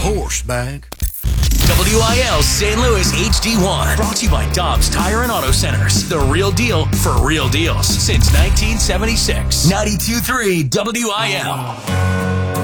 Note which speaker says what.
Speaker 1: horse bag.
Speaker 2: WIL St. Louis HD1. Brought to you by Dobbs Tire and Auto Centers. The real deal for real deals since 1976. 92.3 WIL.